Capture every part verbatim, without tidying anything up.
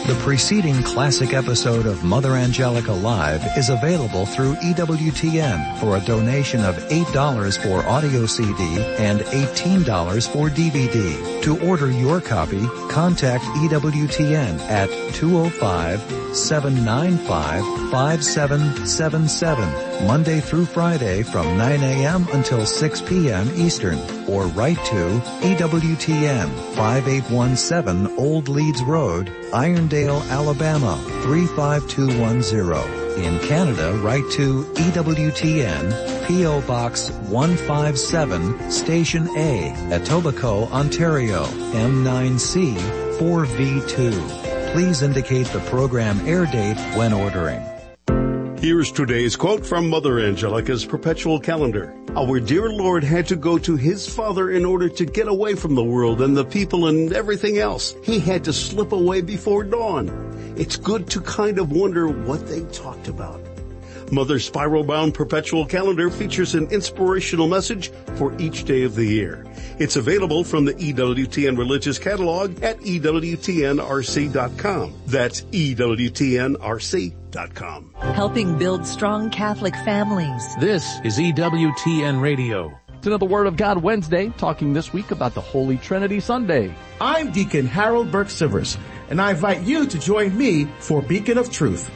The preceding classic episode of Mother Angelica Live is available through E W T N for a donation of eight dollars for audio C D and eighteen dollars for D V D. To order your copy, contact E W T N at two oh five, seven nine five, five seven seven seven, Monday through Friday from nine a.m. until six p.m. Eastern, or write to E W T N, five eight one seven Old Leeds Road, Irondale, Alabama, three five two one zero. In Canada, write to E W T N, P O Box one five seven, Station A, Etobicoke, Ontario, M nine C four V two. Please indicate the program air date when ordering. Here's today's quote from Mother Angelica's perpetual calendar. Our dear Lord had to go to his Father in order to get away from the world and the people and everything else. He had to slip away before dawn. It's good to kind of wonder what they talked about. Mother's spiral-bound perpetual calendar features an inspirational message for each day of the year. It's available from the E W T N Religious Catalog at E W T N R C dot com. That's E W T N R C dot com. Helping build strong Catholic families. This is E W T N Radio. It's another Word of God Wednesday, talking this week about the Holy Trinity Sunday. I'm Deacon Harold Burke-Sivers, and I invite you to join me for Beacon of Truth.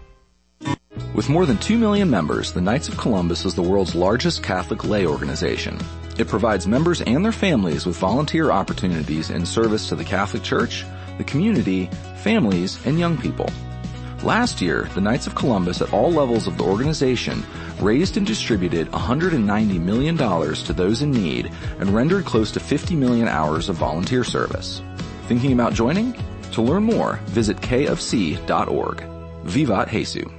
With more than two million members, the Knights of Columbus is the world's largest Catholic lay organization. It provides members and their families with volunteer opportunities in service to the Catholic Church, the community, families, and young people. Last year, the Knights of Columbus at all levels of the organization raised and distributed one hundred ninety million dollars to those in need and rendered close to fifty million hours of volunteer service. Thinking about joining? To learn more, visit k f c dot org. Vivat Jesu.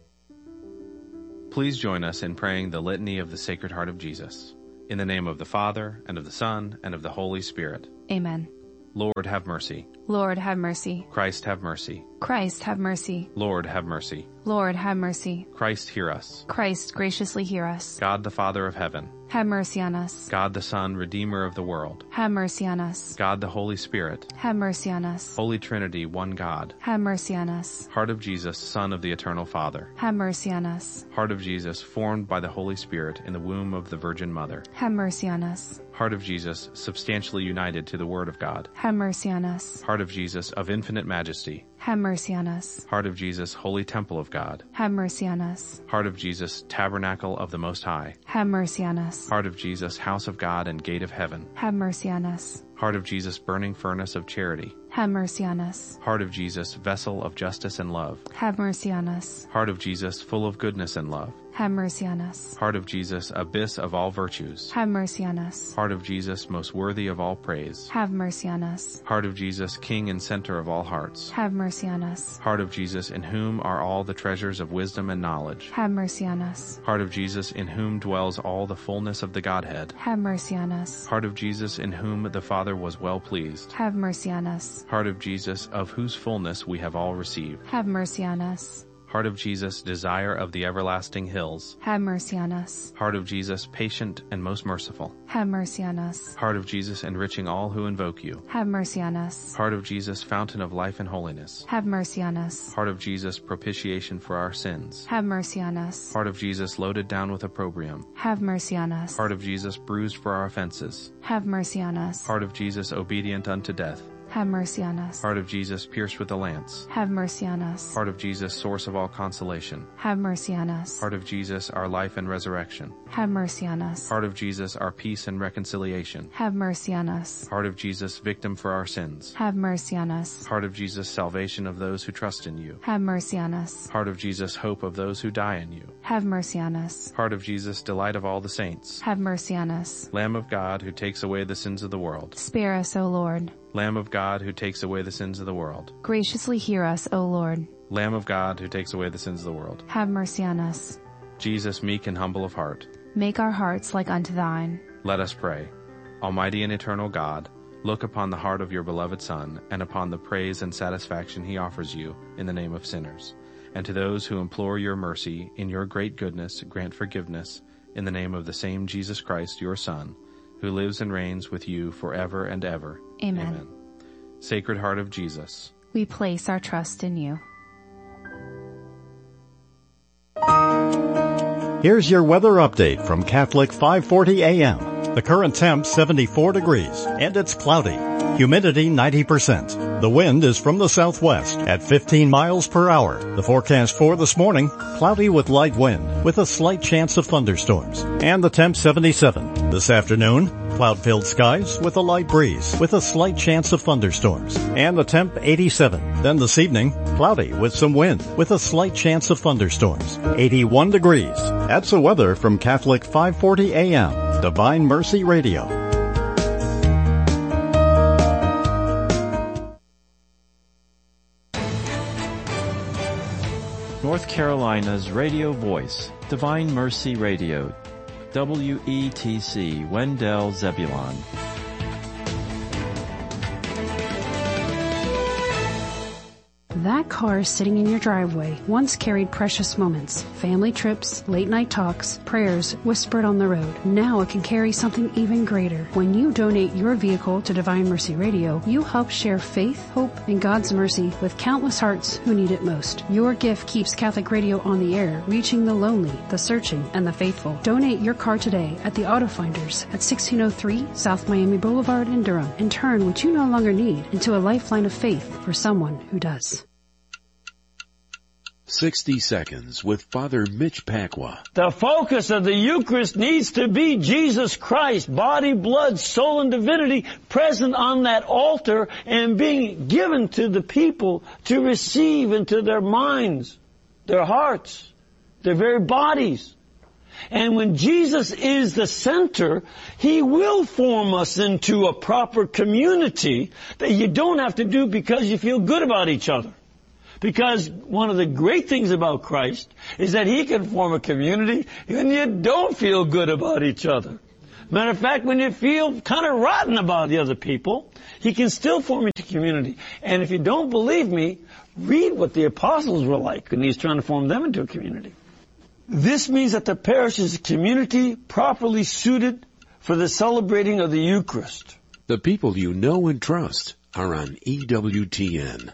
Please join us in praying the Litany of the Sacred Heart of Jesus. In the name of the Father, and of the Son, and of the Holy Spirit. Amen. Lord, have mercy. Lord, have mercy. Christ, have mercy. Christ, have mercy. Lord, have mercy. Lord, have mercy. Christ, hear us. Christ, graciously hear us. God, the Father of heaven. Have mercy on us. God, the Son, Redeemer of the world. Have mercy on us. God, the Holy Spirit. Have mercy on us. Holy Trinity, one God. Have mercy on us. Heart of Jesus, Son of the Eternal Father. Have mercy on us. Heart of Jesus, formed by the Holy Spirit in the womb of the Virgin Mother. Have mercy on us. Heart of Jesus, substantially united to the Word of God. Have mercy on us. Heart of Jesus, of infinite majesty. Have mercy on us. Heart of Jesus, holy temple of God. Have mercy on us. Heart of Jesus, tabernacle of the Most High. Have mercy on us. Heart of Jesus, house of God and gate of heaven. Have mercy on us. Heart of Jesus, burning furnace of charity. Have mercy on us. Heart of Jesus, vessel of justice and love. Have mercy on us. Heart of Jesus, full of goodness and love. Have mercy on us. Heart of Jesus, abyss of all virtues. Have mercy on us. Heart of Jesus, most worthy of all praise. Have mercy on us. Heart of Jesus, king and center of all hearts. Have mercy on us. Heart of Jesus, in whom are all the treasures of wisdom and knowledge. Have mercy on us. Heart of Jesus, in whom dwells all the fullness of the Godhead. Have mercy on us. Heart of Jesus, in whom the Father was well pleased. Have mercy on us. Heart of Jesus, of whose fullness we have all received. Have mercy on us. Heart of Jesus, desire of the everlasting hills. Have mercy on us. Heart of Jesus, patient and most merciful. Have mercy on us. Heart of Jesus, enriching all who invoke you. Have mercy on us. Heart of Jesus, fountain of life and holiness. Have mercy on us. Heart of Jesus, propitiation for our sins. Have mercy on us. Heart of Jesus, loaded down with opprobrium. Have mercy on us. Heart of Jesus, bruised for our offenses. Have mercy on us. Heart of Jesus, obedient unto death. Have mercy on us. Heart of Jesus, pierced with a lance. Have mercy on us. Heart of Jesus, source of all consolation. Have mercy on us. Heart of Jesus, our life and resurrection. Have mercy on us. Heart of Jesus, our peace and reconciliation. Have mercy on us. Heart of Jesus, victim for our sins. Have mercy on us. Heart of Jesus, salvation of those who trust in you. Have mercy on us. Heart of Jesus, hope of those who die in you. Have mercy on us. Heart of Jesus, delight of all the saints. Have mercy on us. Lamb of God, who takes away the sins of the world. Spare us, O Lord. Lamb of God, who takes away the sins of the world. Graciously hear us, O Lord. Lamb of God, who takes away the sins of the world. Have mercy on us. Jesus, meek and humble of heart. Make our hearts like unto thine. Let us pray. Almighty and eternal God, look upon the heart of your beloved Son, and upon the praise and satisfaction he offers you in the name of sinners. And to those who implore your mercy, in your great goodness, grant forgiveness, in the name of the same Jesus Christ, your Son, who lives and reigns with you forever and ever. Amen. Amen. Sacred Heart of Jesus, We place our trust in you. Here's your weather update from Catholic five forty A M. The current temp seventy-four degrees and it's cloudy. Humidity ninety percent. The wind is from the southwest at fifteen miles per hour. The forecast for this morning, cloudy with light wind with a slight chance of thunderstorms. And the temp seventy-seven. This afternoon, cloud-filled skies with a light breeze with a slight chance of thunderstorms. And the temp eighty-seven. Then this evening, cloudy with some wind with a slight chance of thunderstorms. eighty-one degrees. That's the weather from Catholic five forty A M, Divine Mercy Radio. North Carolina's radio voice, Divine Mercy Radio, W E T C, Wendell Zebulon. That car sitting in your driveway once carried precious moments, family trips, late-night talks, prayers whispered on the road. Now it can carry something even greater. When you donate your vehicle to Divine Mercy Radio, you help share faith, hope, and God's mercy with countless hearts who need it most. Your gift keeps Catholic Radio on the air, reaching the lonely, the searching, and the faithful. Donate your car today at the Auto Finders at sixteen oh three South Miami Boulevard in Durham and turn what you no longer need into a lifeline of faith for someone who does. sixty seconds with Father Mitch Pacwa. The focus of the Eucharist needs to be Jesus Christ, body, blood, soul, and divinity present on that altar and being given to the people to receive into their minds, their hearts, their very bodies. And when Jesus is the center, He will form us into a proper community that you don't have to do because you feel good about each other. Because one of the great things about Christ is that He can form a community when you don't feel good about each other. Matter of fact, when you feel kind of rotten about the other people, He can still form into community. And if you don't believe me, read what the apostles were like when He's trying to form them into a community. This means that the parish is a community properly suited for the celebrating of the Eucharist. The people you know and trust are on E W T N.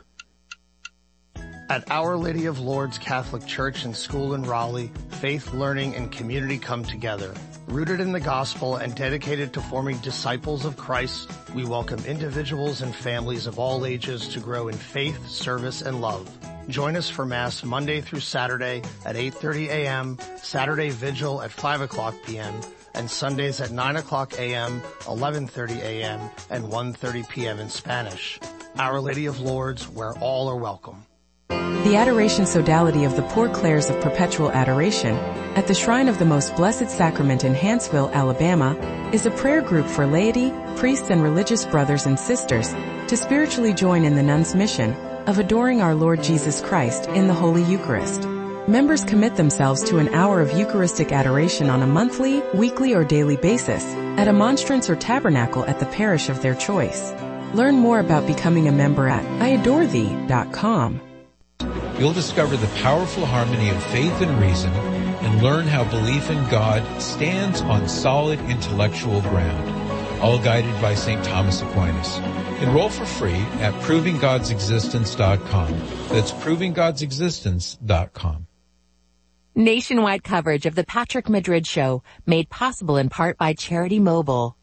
At Our Lady of Lourdes Catholic Church and School in Raleigh, faith, learning, and community come together. Rooted in the gospel and dedicated to forming disciples of Christ, we welcome individuals and families of all ages to grow in faith, service, and love. Join us for Mass Monday through Saturday at eight thirty a m, Saturday Vigil at five o'clock p m, and Sundays at nine o'clock a m, eleven thirty a m, and one thirty p m in Spanish. Our Lady of Lourdes, where all are welcome. The Adoration Sodality of the Poor Clares of Perpetual Adoration at the Shrine of the Most Blessed Sacrament in Hanceville, Alabama, is a prayer group for laity, priests, and religious brothers and sisters to spiritually join in the nuns' mission of adoring our Lord Jesus Christ in the Holy Eucharist. Members commit themselves to an hour of Eucharistic adoration on a monthly, weekly, or daily basis at a monstrance or tabernacle at the parish of their choice. Learn more about becoming a member at I adore thee dot com. You'll discover the powerful harmony of faith and reason and learn how belief in God stands on solid intellectual ground, all guided by Saint Thomas Aquinas. Enroll for free at proving gods existence dot com. That's proving gods existence dot com. Nationwide coverage of the Patrick Madrid Show, made possible in part by Charity Mobile.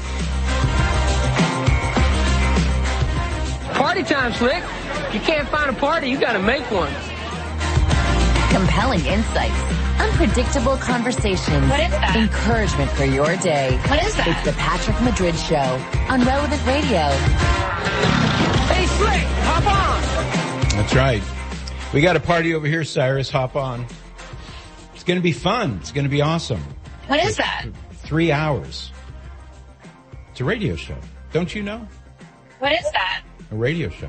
Party time, Slick. You can't find a party, you gotta make one. Compelling insights, unpredictable conversations, what is that? Encouragement for your day. What is that? It's the Patrick Madrid Show on Relevant Radio. Hey, Slick, hop on. That's right. We got a party over here, Cyrus. Hop on. It's going to be fun. It's going to be awesome. What is that? Three hours. It's a radio show. Don't you know? What is that? A radio show.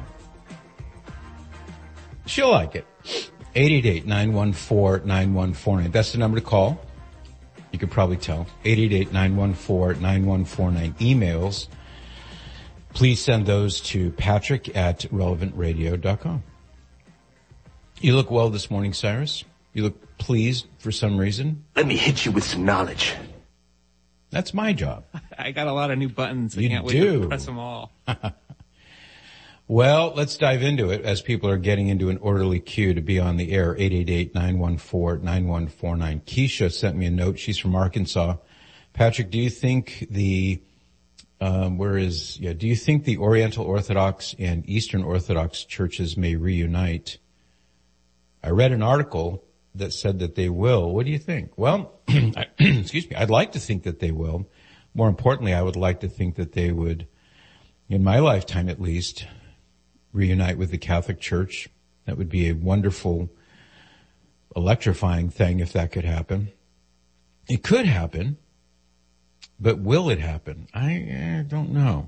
She'll like it. eight eight eight, nine one four, nine one four nine. That's the number to call. You could probably tell. eight eight eight, nine one four, nine one four nine. Emails. Please send those to patrick at relevant radio dot com. You look well this morning, Cyrus. You look pleased for some reason. Let me hit you with some knowledge. That's my job. I got a lot of new buttons. I you can't do. wait to press them all. Well, let's dive into it as people are getting into an orderly queue to be on the air. eight eight eight, nine one four, nine one four nine. Keisha sent me a note. She's from Arkansas. Patrick, do you think the, um, where is, yeah, do you think the Oriental Orthodox and Eastern Orthodox churches may reunite? I read an article that said that they will. What do you think? Well, I, excuse me, I'd like to think that they will. More importantly, I would like to think that they would, in my lifetime at least, reunite with the Catholic Church. That would be a wonderful, electrifying thing if that could happen. It could happen, but will it happen? I, I don't know.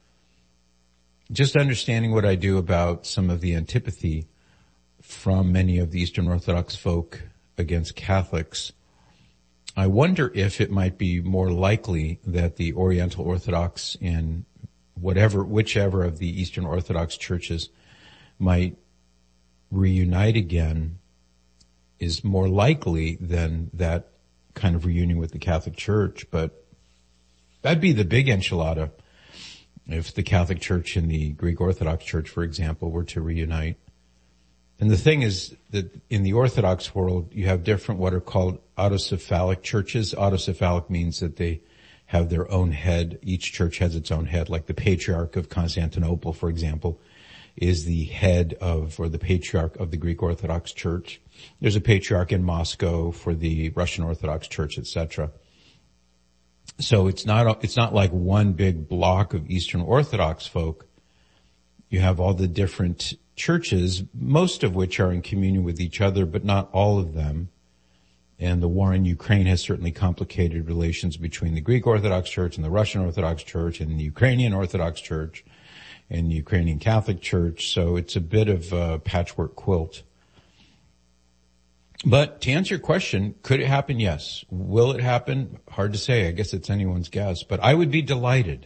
Just understanding what I do about some of the antipathy from many of the Eastern Orthodox folk against Catholics, I wonder if it might be more likely that the Oriental Orthodox and whatever, whichever of the Eastern Orthodox churches might reunite again is more likely than that kind of reunion with the Catholic Church. But that'd be the big enchilada if the Catholic Church and the Greek Orthodox Church, for example, were to reunite. And the thing is that in the Orthodox world, you have different what are called autocephalic churches. Autocephalic means that they have their own head. Each church has its own head, like the Patriarch of Constantinople, for example, is the head of, or the Patriarch of the Greek Orthodox Church. There's a Patriarch in Moscow for the Russian Orthodox Church, et cetera. So it's not, it's not like one big block of Eastern Orthodox folk. You have all the different churches, most of which are in communion with each other, but not all of them. And the war in Ukraine has certainly complicated relations between the Greek Orthodox Church and the Russian Orthodox Church and the Ukrainian Orthodox Church and the Ukrainian Catholic Church. So it's a bit of a patchwork quilt. But to answer your question, could it happen? Yes. Will it happen? Hard to say. I guess it's anyone's guess. But I would be delighted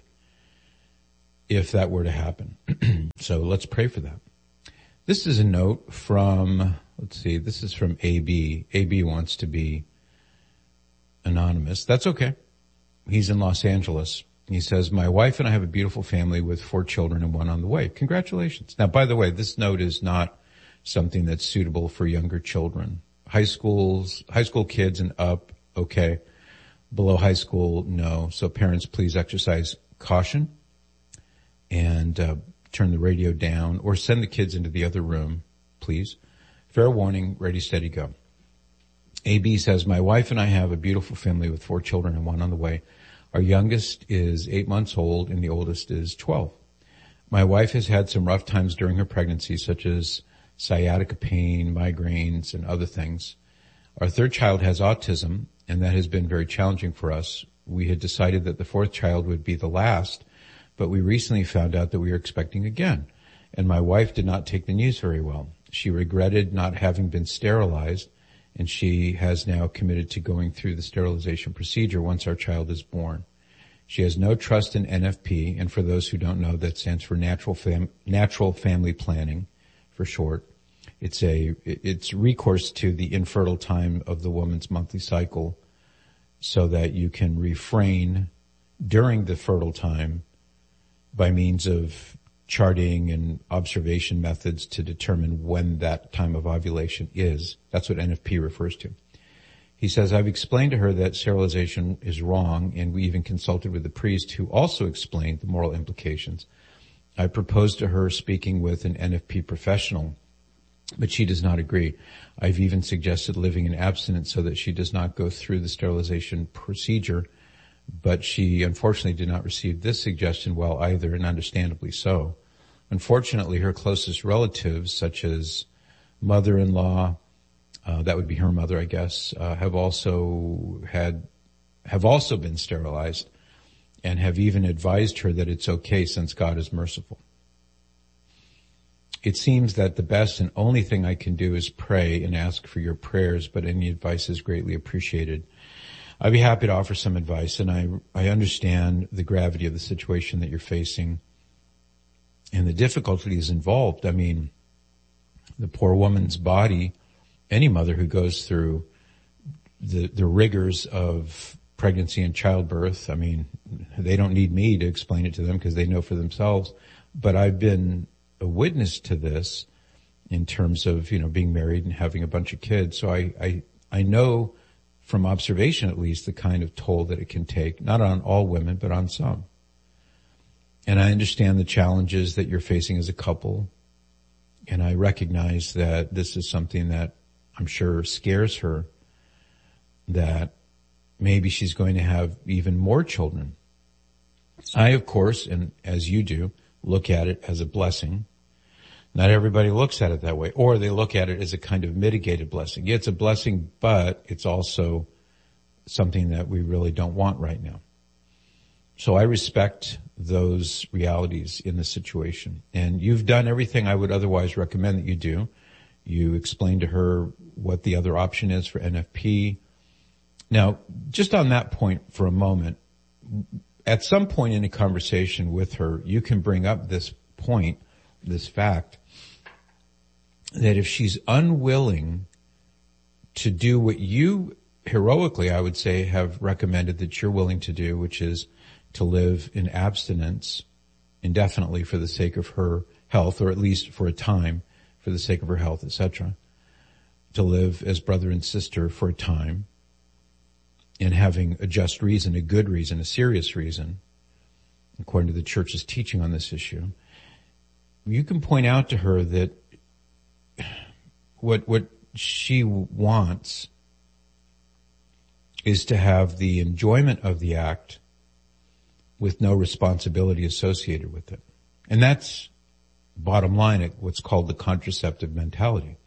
if that were to happen. So let's pray for that. This is a note from, let's see, this is from A B. A B wants to be anonymous. That's okay. He's in Los Angeles. He says, my wife and I have a beautiful family with four children and one on the way. Congratulations. Now, by the way, this note is not something that's suitable for younger children. High schools, high school kids and up, okay. Below high school, no. So parents, please exercise caution and uh, turn the radio down or send the kids into the other room, please. Fair warning, ready, steady, go. A B says, my wife and I have a beautiful family with four children and one on the way. Our youngest is eight months old and the oldest is twelve. My wife has had some rough times during her pregnancy, such as sciatica pain, migraines, and other things. Our third child has autism, and that has been very challenging for us. We had decided that the fourth child would be the last, but we recently found out that we were expecting again, and my wife did not take the news very well. She regretted not having been sterilized, and she has now committed to going through the sterilization procedure once our child is born. She has no trust in N F P, and for those who don't know, that stands for Natural Fam- Natural Family Planning, for short. It's a, it's recourse to the infertile time of the woman's monthly cycle so that you can refrain during the fertile time by means of charting and observation methods to determine when that time of ovulation is. That's what N F P refers to. He says, I've explained to her that sterilization is wrong, and we even consulted with the priest who also explained the moral implications. I proposed to her speaking with an N F P professional, but she does not agree. I've even suggested living in abstinence so that she does not go through the sterilization procedure, but she unfortunately did not receive this suggestion well either, and understandably so. Unfortunately, her closest relatives, such as mother-in-law, uh, that would be her mother, I guess, uh, have also had, have also been sterilized and have even advised her that it's okay since God is merciful. It seems that the best and only thing I can do is pray and ask for your prayers, but any advice is greatly appreciated. I'd be happy to offer some advice, and I, I understand the gravity of the situation that you're facing and the difficulties involved. I mean, the poor woman's body, any mother who goes through the, the rigors of pregnancy and childbirth, I mean, they don't need me to explain it to them because they know for themselves. But I've been a witness to this in terms of, you know, being married and having a bunch of kids. So I, I, I know from observation at least the kind of toll that it can take, not on all women, but on some. And I understand the challenges that you're facing as a couple. And I recognize that this is something that I'm sure scares her, that maybe she's going to have even more children. I, of course, and as you do, look at it as a blessing. Not everybody looks at it that way, or they look at it as a kind of mitigated blessing. Yeah, it's a blessing, but it's also something that we really don't want right now. So I respect those realities in the situation. And you've done everything I would otherwise recommend that you do. You explained to her what the other option is for N F P. Now, just on that point for a moment, at some point in a conversation with her, you can bring up this point, this fact, that if she's unwilling to do what you heroically, I would say, have recommended that you're willing to do, which is to live in abstinence indefinitely for the sake of her health, or at least for a time, for the sake of her health, et cetera, to live as brother and sister for a time, and having a just reason, a good reason, a serious reason, according to the church's teaching on this issue, you can point out to her that what what she wants is to have the enjoyment of the act with no responsibility associated with it. And that's bottom line at what's called the contraceptive mentality.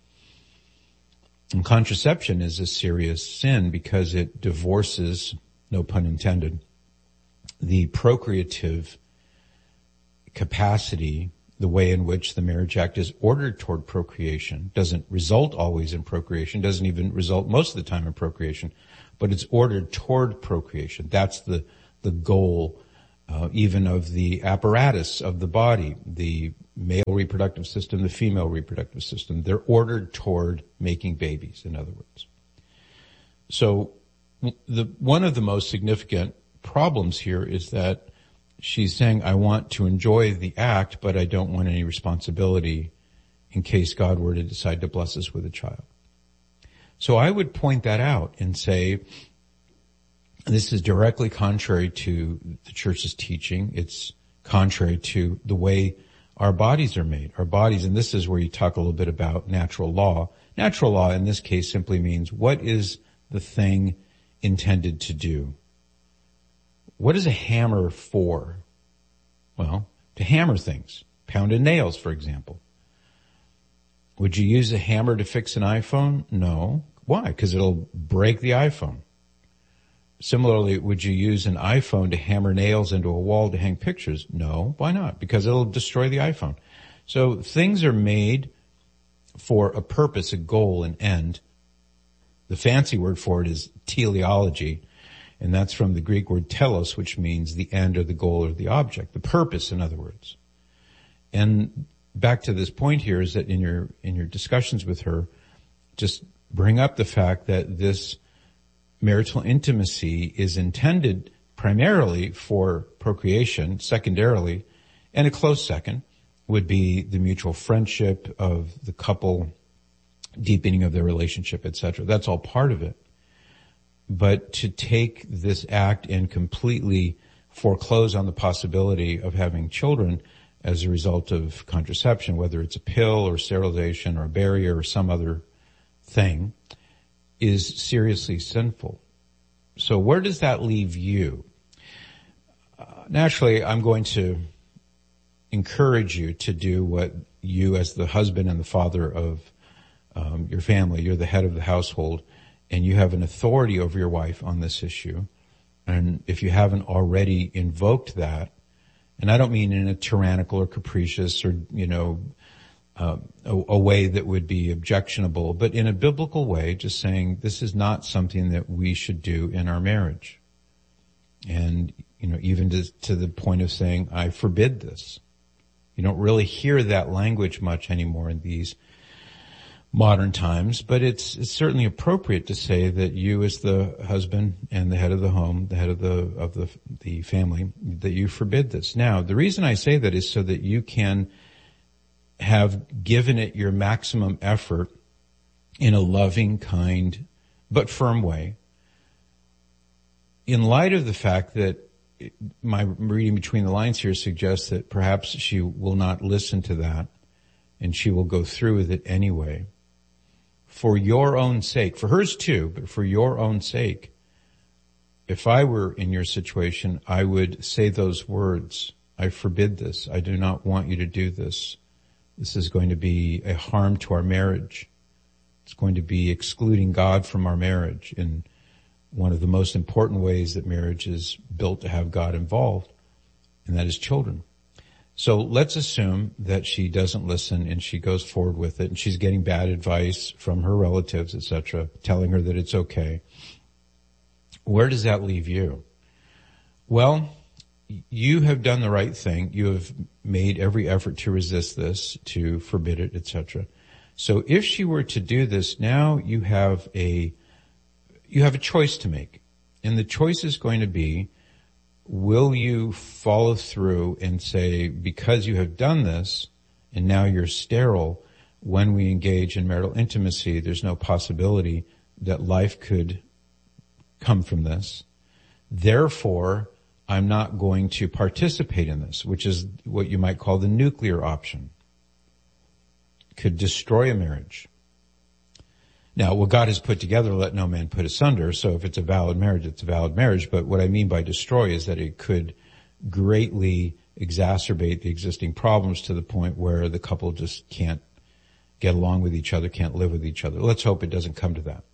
And contraception is a serious sin because it divorces, no pun intended, the procreative capacity, the way in which the Marriage Act is ordered toward procreation. Doesn't result always in procreation, doesn't even result most of the time in procreation, but it's ordered toward procreation. That's the, the goal, uh, even of the apparatus of the body, the male reproductive system, the female reproductive system. They're ordered toward making babies, in other words. So the, one of the most significant problems here is that she's saying, I want to enjoy the act, but I don't want any responsibility in case God were to decide to bless us with a child. So I would point that out and say, this is directly contrary to the church's teaching. It's contrary to the way our bodies are made. Our bodies, and this is where you talk a little bit about natural law. Natural law in this case simply means, what is the thing intended to do? What is a hammer for? Well, to hammer things. Pounded nails, for example. Would you use a hammer to fix an iPhone? No. Why? Because it'll break the iPhone. Similarly, would you use an iPhone to hammer nails into a wall to hang pictures? No. Why not? Because it'll destroy the iPhone. So things are made for a purpose, a goal, an end. The fancy word for it is teleology, and that's from the Greek word telos, which means the end or the goal or the object, the purpose, in other words. And back to this point here is that in your in your discussions with her, just bring up the fact that this marital intimacy is intended primarily for procreation, secondarily, and a close second would be the mutual friendship of the couple, deepening of their relationship, et cetera. That's all part of it. But to take this act and completely foreclose on the possibility of having children as a result of contraception, whether it's a pill or sterilization or a barrier or some other thing, is seriously sinful. So where does that leave you? Uh, naturally, I'm going to encourage you to do what you, as the husband and the father of um, your family, you're the head of the household, and you have an authority over your wife on this issue. And if you haven't already invoked that, and I don't mean in a tyrannical or capricious or, you know, uh, a, a way that would be objectionable, but in a biblical way, just saying this is not something that we should do in our marriage. And, you know, even to, to the point of saying, I forbid this. You don't really hear that language much anymore in these modern times, but it's, it's certainly appropriate to say that you, as the husband and the head of the home, the head of the of the the family, that you forbid this. Now, the reason I say that is so that you can have given it your maximum effort in a loving, kind, but firm way. In light of the fact that my reading between the lines here suggests that perhaps she will not listen to that and she will go through with it anyway. For your own sake, for hers too, but for your own sake, if I were in your situation, I would say those words. I forbid this. I do not want you to do this. This is going to be a harm to our marriage. It's going to be excluding God from our marriage in one of the most important ways that marriage is built to have God involved, and that is children. So let's assume that she doesn't listen and she goes forward with it, and she's getting bad advice from her relatives, et cetera, telling her that it's okay. Where does that leave you? Well, you have done the right thing. You have made every effort to resist this, to forbid it, et cetera. So if she were to do this, now you have a you have a choice to make. And the choice is going to be, will you follow through and say, because you have done this and now you're sterile, when we engage in marital intimacy, there's no possibility that life could come from this. Therefore, I'm not going to participate in this, which is what you might call the nuclear option. Could destroy a marriage. Now, what God has put together, let no man put asunder. So if it's a valid marriage, it's a valid marriage. But what I mean by destroy is that it could greatly exacerbate the existing problems to the point where the couple just can't get along with each other, can't live with each other. Let's hope it doesn't come to that.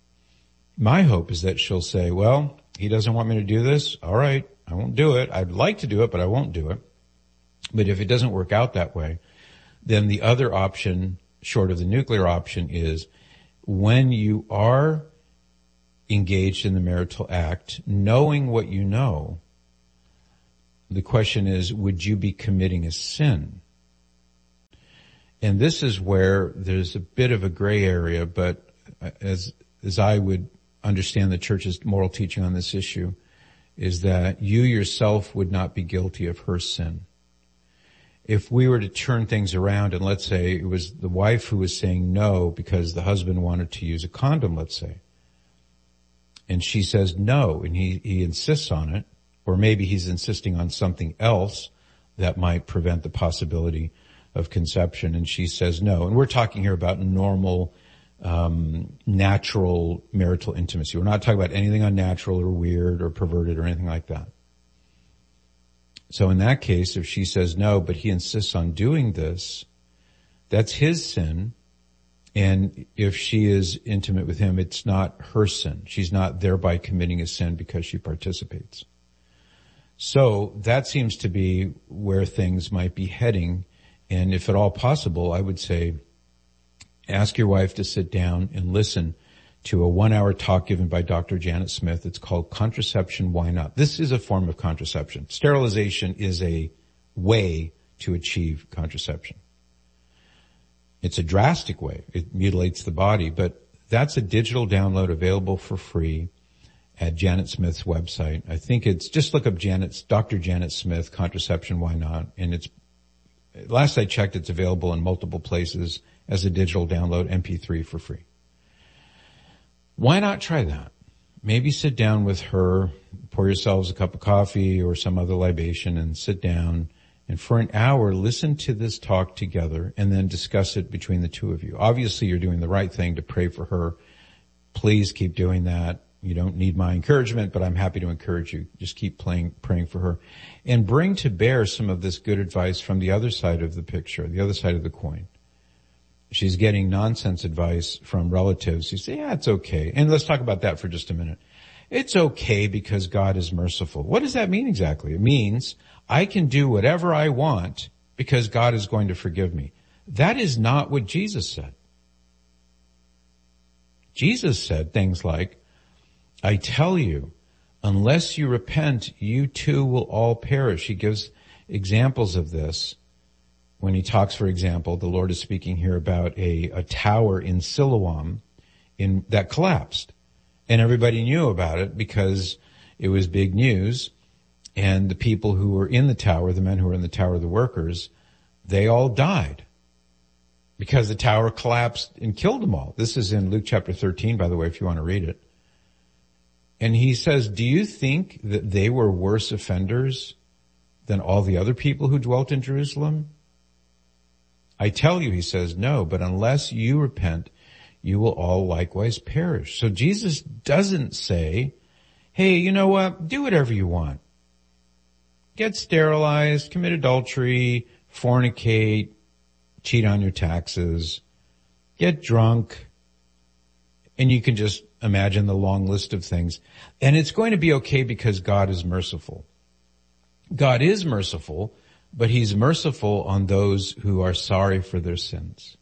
My hope is that she'll say, well, he doesn't want me to do this. All right, I won't do it. I'd like to do it, but I won't do it. But if it doesn't work out that way, then the other option, short of the nuclear option, is when you are engaged in the marital act, knowing what you know, the question is, would you be committing a sin? And this is where there's a bit of a gray area, but as as I would understand the church's moral teaching on this issue, is that you yourself would not be guilty of her sin. If we were to turn things around and let's say it was the wife who was saying no because the husband wanted to use a condom, let's say, and she says no and he, he insists on it, or maybe he's insisting on something else that might prevent the possibility of conception, and she says no. And we're talking here about normal, um, natural marital intimacy. We're not talking about anything unnatural or weird or perverted or anything like that. So in that case, if she says no, but he insists on doing this, that's his sin. And if she is intimate with him, it's not her sin. She's not thereby committing a sin because she participates. So that seems to be where things might be heading. And if at all possible, I would say, ask your wife to sit down and listen to a one-hour talk given by Doctor Janet Smith. It's called Contraception, Why Not? This is a form of contraception. Sterilization is a way to achieve contraception. It's a drastic way. It mutilates the body, but that's a digital download available for free at Janet Smith's website. I think it's, just look up Janet's, Doctor Janet Smith, Contraception, Why Not? And it's, last I checked, it's available in multiple places as a digital download, M P three for free. Why not try that? Maybe sit down with her, pour yourselves a cup of coffee or some other libation and sit down and for an hour listen to this talk together and then discuss it between the two of you. Obviously you're doing the right thing to pray for her. Please keep doing that. You don't need my encouragement, but I'm happy to encourage you. Just keep playing, praying for her and bring to bear some of this good advice from the other side of the picture, the other side of the coin. She's getting nonsense advice from relatives who say, yeah, it's okay. And let's talk about that for just a minute. It's okay because God is merciful. What does that mean exactly? It means I can do whatever I want because God is going to forgive me. That is not what Jesus said. Jesus said things like, I tell you, unless you repent, you too will all perish. He gives examples of this. When he talks, for example, the Lord is speaking here about a, a tower in Siloam in, that collapsed. And everybody knew about it because it was big news. And the people who were in the tower, the men who were in the tower, the workers, they all died. because the tower collapsed and killed them all. This is in Luke chapter thirteen, by the way, if you want to read it. And he says, do you think that they were worse offenders than all the other people who dwelt in Jerusalem? I tell you, he says, no, but unless you repent, you will all likewise perish. So Jesus doesn't say, hey, you know what? Do whatever you want. Get sterilized, commit adultery, fornicate, cheat on your taxes, get drunk, and you can just imagine the long list of things. And it's going to be okay because God is merciful. God is merciful, but he's merciful on those who are sorry for their sins.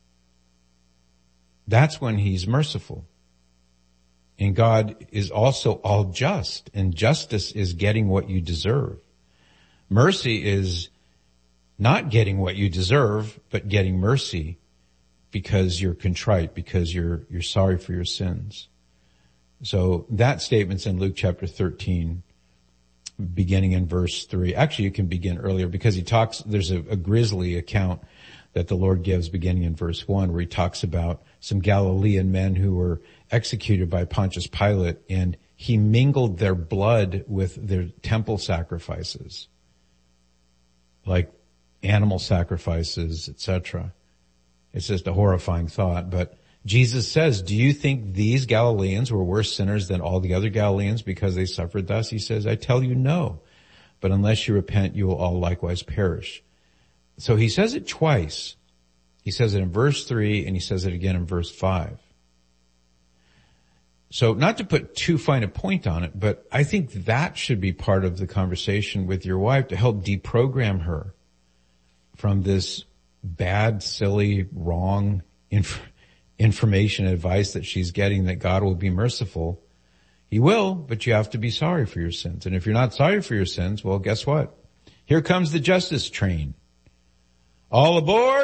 That's when he's merciful. And God is also all just, and justice is getting what you deserve. Mercy is not getting what you deserve, but getting mercy because you're contrite, because you're, you're sorry for your sins. So that statement's in Luke chapter thirteen, beginning in verse three. Actually, you can begin earlier because he talks, there's a, a grisly account that the Lord gives beginning in verse one where he talks about some Galilean men who were executed by Pontius Pilate, and he mingled their blood with their temple sacrifices, like animal sacrifices, et cetera. It's just a horrifying thought. But Jesus says, do you think these Galileans were worse sinners than all the other Galileans because they suffered thus? He says, I tell you no, but unless you repent, you will all likewise perish. So he says it twice. He says it in verse three and he says it again in verse five. So not to put too fine a point on it, but I think that should be part of the conversation with your wife to help deprogram her from this bad, silly, wrong inf- information, advice that she's getting that God will be merciful. He will, but you have to be sorry for your sins. And if you're not sorry for your sins, well, guess what? Here comes the justice train. All aboard!